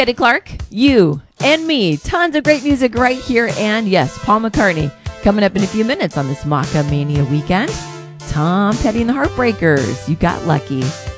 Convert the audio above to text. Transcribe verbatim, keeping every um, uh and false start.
Kenny Clark, you and me. Tons of great music right here. And yes, Paul McCartney coming up in a few minutes on this Macca Mania weekend. Tom Petty and the Heartbreakers, You Got Lucky.